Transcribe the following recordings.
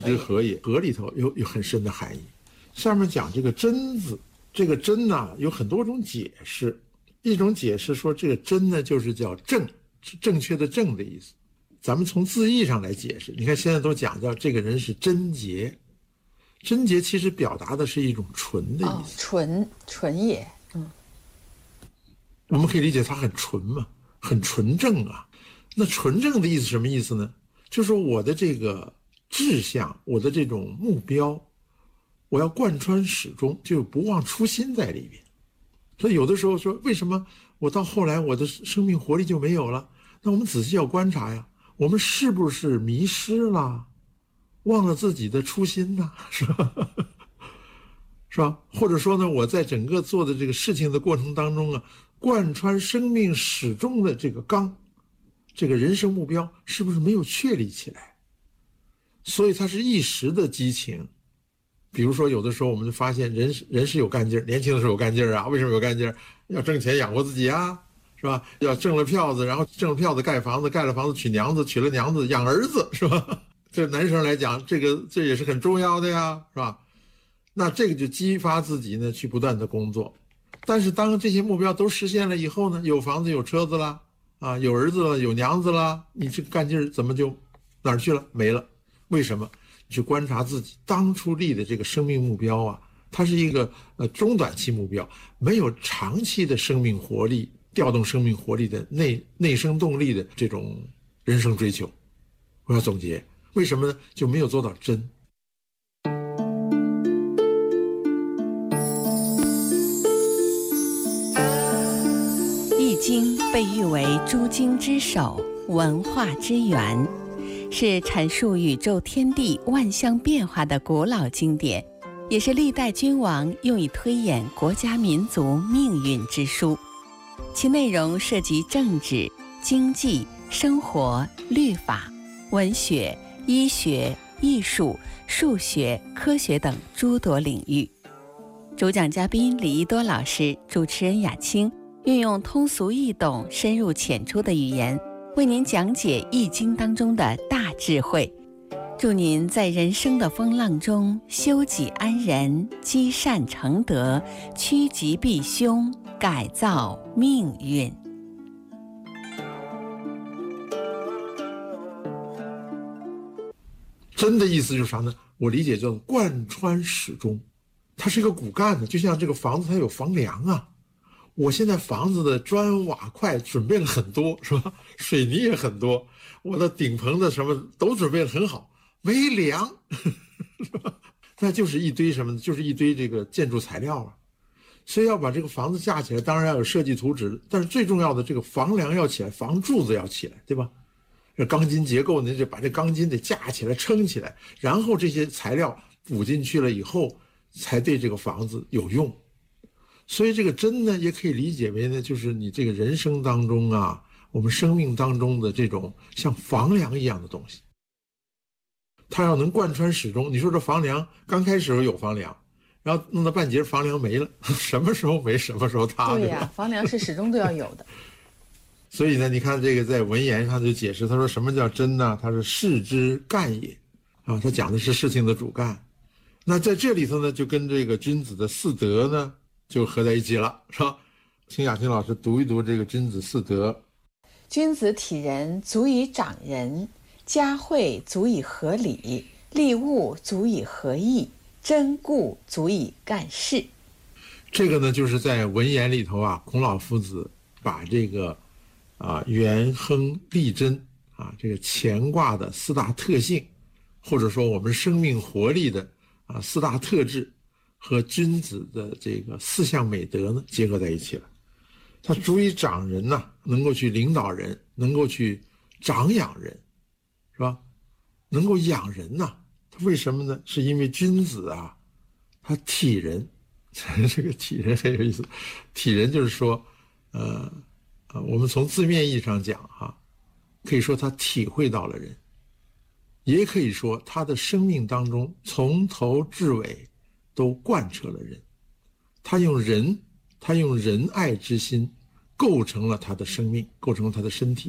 之和也，和里头有很深的含义。上面讲这个真字，这个真呢有很多种解释。一种解释说这个真呢就是叫正，正确的正的意思。咱们从字义上来解释，你看现在都讲叫这个人是贞洁，贞洁其实表达的是一种纯的意思。 纯也， 我们可以理解他很纯嘛，很纯正啊。那纯正的意思什么意思呢？就是说我的这个志向，我的这种目标，我要贯穿始终，就不忘初心在里边。所以有的时候说，为什么我到后来我的生命活力就没有了？那我们仔细要观察呀，我们是不是迷失了，忘了自己的初心呢？是吧？是吧？或者说呢，我在整个做的这个事情的过程当中啊，贯穿生命始终的这个纲，这个人生目标是不是没有确立起来？所以它是一时的激情。比如说有的时候我们就发现人是有干劲儿，年轻的时候有干劲儿啊。为什么有干劲儿？要挣钱养活自己啊，是吧？要挣了票子，然后挣了票子盖房子，盖了房子娶娘子，娶了娘子养儿子，是吧？这男生来讲，这也是很重要的呀，是吧？那这个就激发自己呢去不断的工作。但是当这些目标都实现了以后呢，有房子有车子了啊，有儿子了有娘子了，你这个干劲儿怎么就哪儿去了？没了。为什么？去观察自己当初立的这个生命目标啊，它是一个中短期目标，没有长期的生命活力，调动生命活力的内生动力的这种人生追求。我要总结，为什么呢？就没有做到真。 易经被誉为诸经之首，文化之源，是阐述宇宙天地万象变化的古老经典，也是历代君王用以推演国家民族命运之书。其内容涉及政治、经济、生活、律法、文学、医学、艺术、数学、科学等诸多领域。主讲嘉宾李一多老师，主持人雅青，运用通俗易懂、深入浅出的语言，为您讲解易经当中的大智慧，祝您在人生的风浪中修己安人，积善成德，趋吉避凶，改造命运。 真的意思就是啥呢？我理解叫贯穿始终，它是一个骨干的，就像这个房子它有房梁啊。我现在房子的砖瓦块准备了很多，是吧？水泥也很多，我的顶棚的什么都准备得很好，没梁，是吧？那就是一堆什么呢？就是一堆这个建筑材料啊。所以要把这个房子架起来，当然要有设计图纸，但是最重要的这个房梁要起来，房柱子要起来，对吧？这钢筋结构呢，就把这钢筋得架起来撑起来，然后这些材料补进去了以后，才对这个房子有用。所以这个真呢，也可以理解为呢，就是你这个人生当中啊，我们生命当中的这种像房梁一样的东西，它要能贯穿始终。你说这房梁刚开始有房梁，然后弄到半截房梁没了，什么时候没什么时候塌。 对呀，房梁是始终都要有的。 所以呢，你看这个在文言上就解释，他说什么叫真呢？他是事之干也，啊，他讲的是事情的主干。那在这里头呢，就跟这个君子的四德呢就合在一起了，是吧？请雅青老师读一读这个君子四德。 君子体人，足以长人；嘉惠足以合理；利物足以合义；真固足以干事。 这个呢，就是在文言里头啊，孔老夫子把这个元亨利贞啊，这个乾卦的四大特性，或者说我们生命活力的四大特质，和君子的这个四项美德呢结合在一起了。他足以长人呐，能够去领导人，能够去长养人，是吧？能够养人呐，他为什么呢？是因为君子啊，他体人，这个体人很有意思。体人就是说，我们从字面意义上讲哈，可以说他体会到了人，也可以说他的生命当中从头至尾都贯彻了人。他用仁爱之心构成了他的生命，构成了他的身体嘛。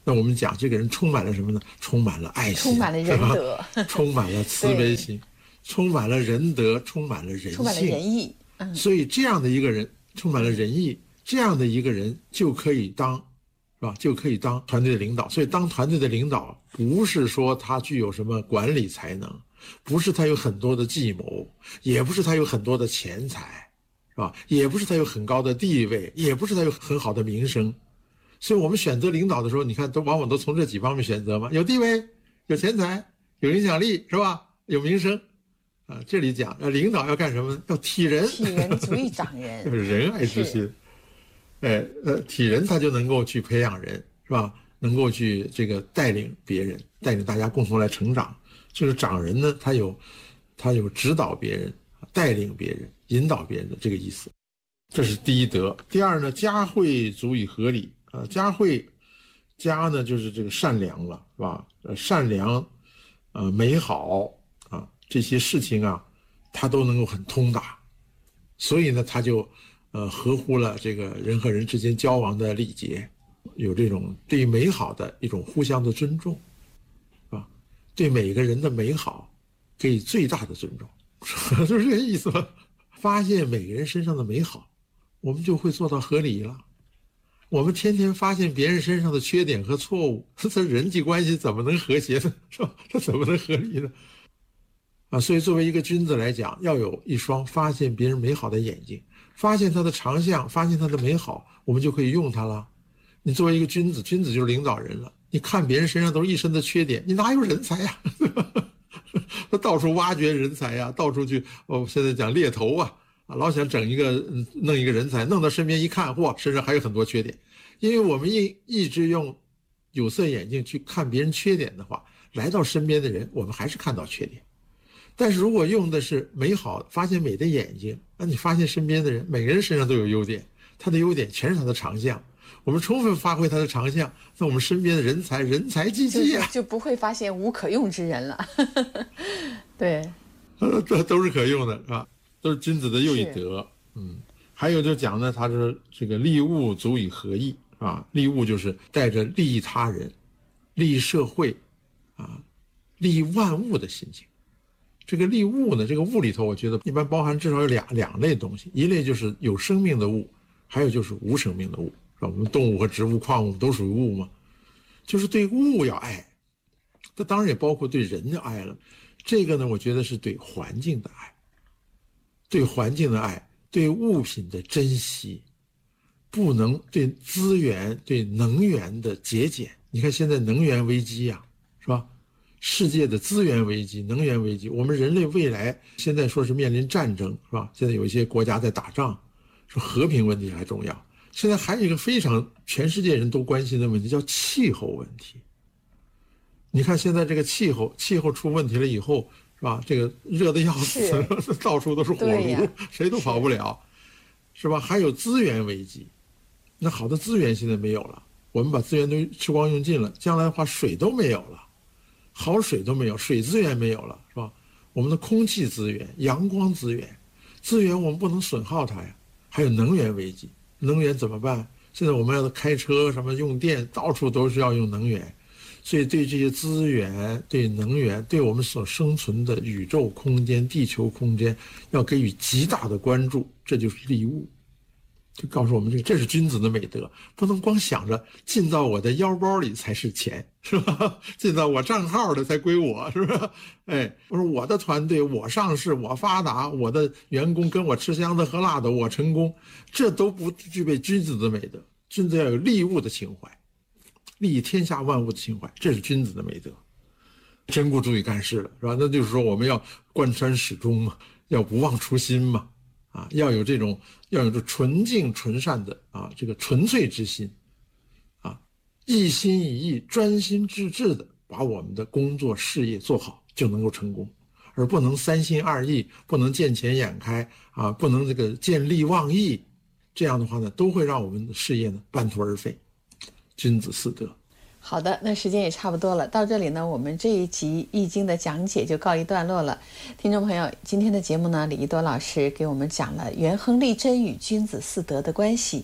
那我们讲这个人充满了什么呢？充满了爱心， 充满了仁德， 充满了慈悲心，充满了仁德，充满了人性， 充满了仁义。 所以这样的一个人，充满了仁义，这样的一个人就可以当，是吧？就可以当团队的领导。所以当团队的领导，不是说他具有什么管理才能，不是他有很多的计谋，也不是他有很多的钱财，是吧？也不是他有很高的地位，也不是他有很好的名声。所以我们选择领导的时候，你看往往都从这几方面选择嘛：有地位、有钱财、有影响力，是吧？有名声。这里讲领导要干什么呢？要体人， 体人足以长人， 就是仁爱之心。体人他就能够去培养人，是吧？能够去这个带领别人，带领大家共同来成长。就是长人呢，他有指导别人、带领别人、引导别人的这个意思。这是第一德。第二呢，嘉惠足以合理。嘉惠，嘉呢就是这个善良了，是吧？善良，美好。这些事情啊，他都能够很通达，所以呢，他就合乎了这个人和人之间交往的礼节，有这种对美好的一种互相的尊重，是吧？对每个人的美好给最大的尊重，就是这个意思吧？发现每个人身上的美好，我们就会做到合理了。我们天天发现别人身上的缺点和错误，这人际关系怎么能和谐呢？是吧？这怎么能合理呢？所以作为一个君子来讲，要有一双发现别人美好的眼睛，发现他的长项，发现他的美好，我们就可以用他了。你作为一个君子，君子就是领导人了，你看别人身上都是一身的缺点，你哪有人才呀？他到处挖掘人才呀，到处去，现在讲猎头啊，老想弄一个人才，弄到身边一看，嚯，身上还有很多缺点。因为我们一直用有色眼镜去看别人缺点的话，来到身边的人，我们还是看到缺点。但是如果用的是美好发现美的眼睛，那你发现身边的人每个人身上都有优点，他的优点全是他的长项，我们充分发挥他的长项，那我们身边的人才济济啊， 就不会发现无可用之人了。对， 都是可用的，是吧？都是君子的又一德。还有就讲呢，他是这个利物足以合意啊，利物就是带着利益他人、利益社会利益万物的心情。这个利物呢，这个物里头，我觉得一般包含至少有两类东西，一类就是有生命的物，还有就是无生命的物，是吧？我们动物和植物、矿物都属于物嘛，就是对物要爱，这当然也包括对人的爱了。这个呢，我觉得是对环境的爱，对环境的爱，对物品的珍惜，不能对资源、对能源的节俭。你看现在能源危机呀，是吧？世界的资源危机、能源危机，我们人类未来现在说是面临战争，是吧？现在有一些国家在打仗，说和平问题还重要。现在还有一个非常全世界人都关心的问题，叫气候问题。你看现在这个气候出问题了以后，是吧？这个热得要死，到处都是火炉，谁都跑不了，是吧？还有资源危机，那好的资源现在没有了，我们把资源都吃光用尽了，将来的话水都没有了。好水都没有，水资源没有了，是吧？我们的空气资源、阳光资源我们不能损耗它呀。还有能源危机，能源怎么办？现在我们要开车什么用电，到处都是要用能源，所以对这些资源、对能源、对我们所生存的宇宙空间、地球空间，要给予极大的关注，这就是利物。就告诉我们这是君子的美德，不能光想着进到我的腰包里才是钱，是吧？进到我账号的才归我，是吧？我说我的团队，我上市，我发达，我的员工跟我吃香的喝辣的，我成功，这都不具备君子的美德。君子要有利物的情怀，利益天下万物的情怀，这是君子的美德。真不足以干事了，是吧？那就是说我们要贯穿始终嘛，要不忘初心嘛。要有这纯净纯善的这个纯粹之心，一心一意、专心致志的把我们的工作事业做好，就能够成功，而不能三心二意，不能见钱眼开不能这个见利忘义，这样的话呢，都会让我们的事业呢半途而废。君子四德。 好的，那时间也差不多了，到这里呢，我们这一集《易经》的讲解就告一段落了。听众朋友，今天的节目呢，李一多老师给我们讲了元亨利贞与君子四德的关系。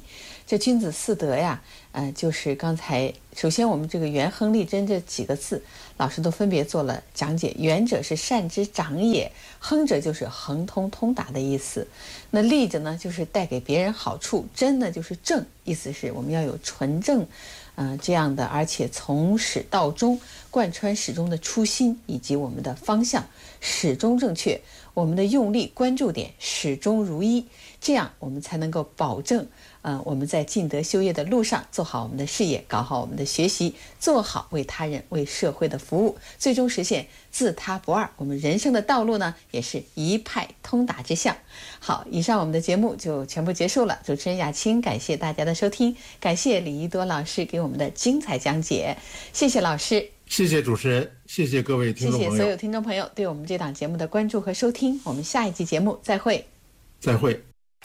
这君子四德呀，就是刚才首先我们这个元亨利贞这几个字，老师都分别做了讲解。元者是善之长也，亨者就是亨通通达的意思。那利者呢，就是带给别人好处。贞呢，就是正，意思是我们要有纯正，这样的，而且从始到终贯穿始终的初心以及我们的方向始终正确，我们的用力关注点始终如一，这样我们才能够保证我们在尽德修业的路上做好我们的事业，搞好我们的学习，做好为他人为社会的服务，最终实现自他不二。我们人生的道路呢，也是一派通达之象。好，以上我们的节目就全部结束了。主持人雅青感谢大家的收听，感谢李一多老师给我们的精彩讲解，谢谢老师， 谢谢主持人，谢谢各位听众朋友， 谢谢所有听众朋友对我们这档节目的关注和收听。我们下一期节目再会。 再会。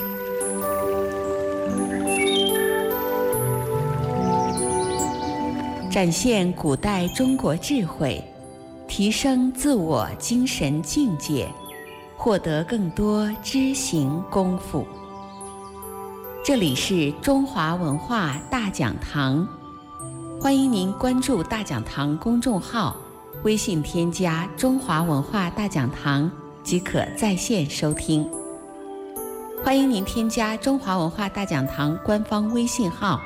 展现古代中国智慧，提升自我精神境界，获得更多知行功夫。这里是中华文化大讲堂，欢迎您关注大讲堂公众号，微信添加中华文化大讲堂即可在线收听。欢迎您添加中华文化大讲堂官方微信号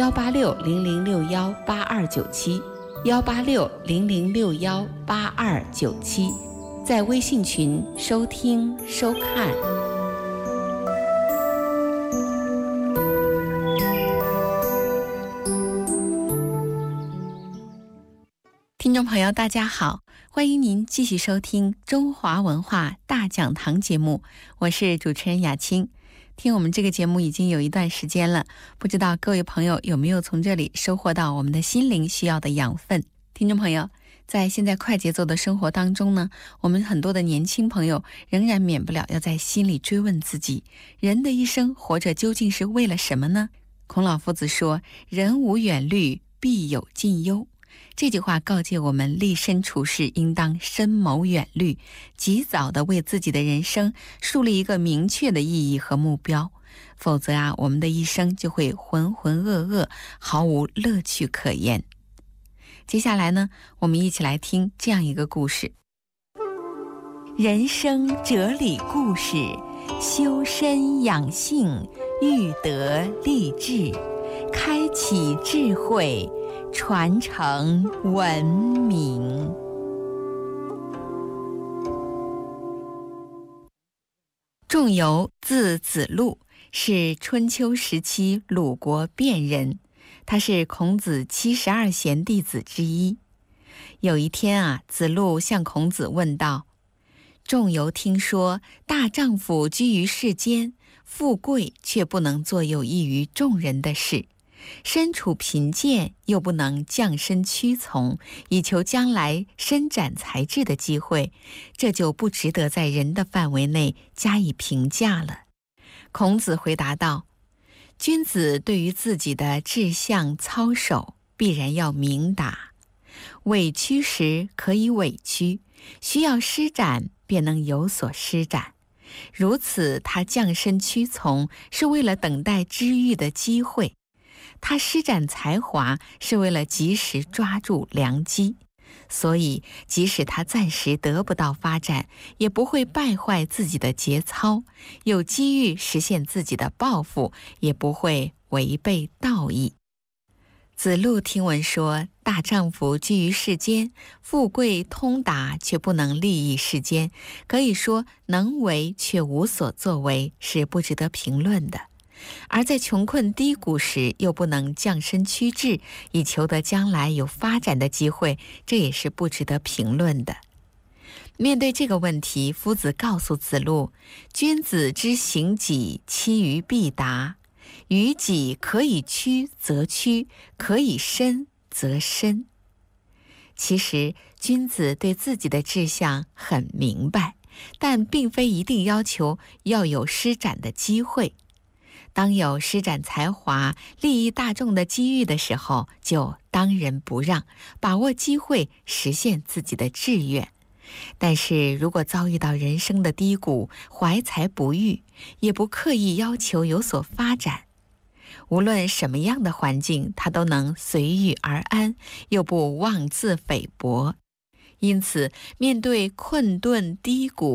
18600618297，18600618297，在微信群收听收看。听众朋友大家好，欢迎您继续收听中华文化大讲堂节目，我是主持人雅青。听我们这个节目已经有一段时间了，不知道各位朋友有没有从这里收获到我们的心灵需要的养分。听众朋友，在现在快节奏的生活当中呢，我们很多的年轻朋友仍然免不了要在心里追问自己，人的一生活着究竟是为了什么呢？孔老夫子说，人无远虑，必有近忧。这句话告诫我们立身处世应当深谋远虑，及早的为自己的人生树立一个明确的意义和目标，否则我们的一生就会浑浑噩噩，毫无乐趣可言。接下来呢，我们一起来听这样一个故事，人生哲理故事，修身养性，育德立志，开启智慧，传承文明。仲由字子路，是春秋时期鲁国卞人，他是孔子72贤弟子之一。有一天子路向孔子问道：仲由听说大丈夫居于世间，富贵却不能做有益于众人的事，身处贫贱又不能降身屈从，以求将来伸展才智的机会，这就不值得在人的范围内加以评价了。孔子回答道：君子对于自己的志向操守必然要明达，委屈时可以委屈，需要施展便能有所施展，如此他降身屈从是为了等待知遇的机会，他施展才华是为了及时抓住良机，所以即使他暂时得不到发展，也不会败坏自己的节操，有机遇实现自己的抱负，也不会违背道义。子路听闻说，大丈夫居于世间，富贵通达却不能利益世间，可以说能为却无所作为，是不值得评论的。而在穷困低谷时又不能降身屈志，以求得将来有发展的机会，这也是不值得评论的。面对这个问题，夫子告诉子路，君子之行己，期于必达，于己可以屈则屈，可以伸则伸。其实君子对自己的志向很明白，但并非一定要求要有施展的机会。当有施展才华、利益大众的机遇的时候，就当仁不让，把握机会，实现自己的志愿。但是如果遭遇到人生的低谷，怀才不遇，也不刻意要求有所发展。 无论什么样的环境，他都能随遇而安，又不妄自菲薄。因此，面对困顿低谷，